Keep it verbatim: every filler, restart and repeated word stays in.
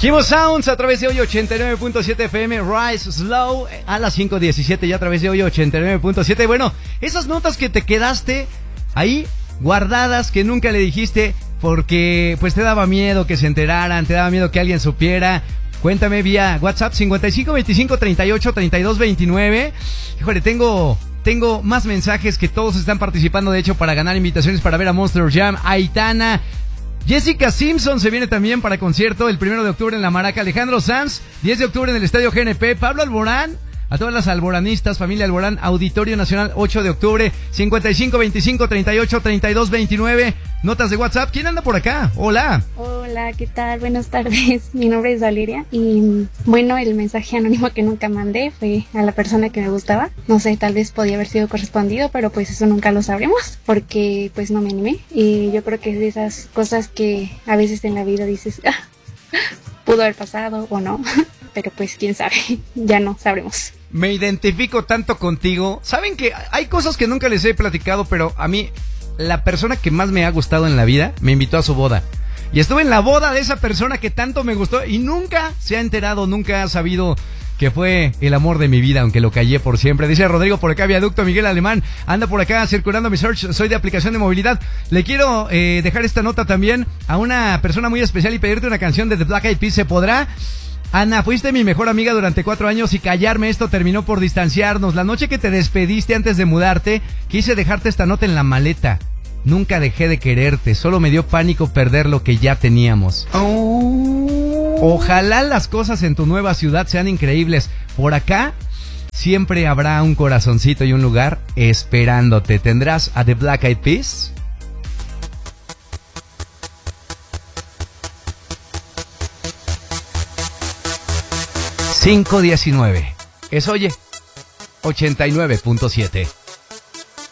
Chimo Sounds a través de hoy ochenta y nueve punto siete F M, Rise Slow a las cinco diecisiete ya a través de hoy ochenta y nueve punto siete. Bueno, esas notas que te quedaste ahí guardadas, que nunca le dijiste porque pues te daba miedo que se enteraran, te daba miedo que alguien supiera. Cuéntame vía WhatsApp cincuenta y cinco veinticinco treinta y ocho treinta y dos veintinueve. Híjole, tengo... Tengo más mensajes que todos están participando, de hecho, para ganar invitaciones para ver a Monster Jam. Aitana, Jessica Simpson se viene también para concierto el primero de octubre en La Maraca. Alejandro Sanz, diez de octubre en el Estadio G N P. Pablo Alborán, a todas las alboranistas, familia Alborán, Auditorio Nacional, ocho de octubre, cincuenta y cinco veinticinco treinta y ocho treinta y dos veintinueve. Notas de WhatsApp. ¿Quién anda por acá? Hola. Hola, ¿qué tal? Buenas tardes. Mi nombre es Valeria y bueno, el mensaje anónimo que nunca mandé fue a la persona que me gustaba. No sé, tal vez podía haber sido correspondido, pero pues eso nunca lo sabremos porque pues no me animé. Y yo creo que es de esas cosas que a veces en la vida dices, ah, pudo haber pasado o no, pero pues quién sabe, ya no sabremos. Me identifico tanto contigo. Saben que hay cosas que nunca les he platicado, pero a mí la persona que más me ha gustado en la vida me invitó a su boda. Y estuve en la boda de esa persona que tanto me gustó y nunca se ha enterado, nunca ha sabido que fue el amor de mi vida, aunque lo callé por siempre. Dice Rodrigo por acá, Viaducto Miguel Alemán, anda por acá circulando mi search, soy de aplicación de movilidad. Le quiero eh, dejar esta nota también a una persona muy especial y pedirte una canción de The Black Eyed Peas. ¿Se podrá? Ana, fuiste mi mejor amiga durante cuatro años y callarme esto terminó por distanciarnos. La noche que te despediste antes de mudarte, quise dejarte esta nota en la maleta. Nunca dejé de quererte, solo me dio pánico perder lo que ya teníamos. Oh. Ojalá las cosas en tu nueva ciudad sean increíbles. Por acá siempre habrá un corazoncito y un lugar esperándote. ¿Tendrás a The Black Eyed Peas? cinco diecinueve. Es Oye ochenta y nueve punto siete.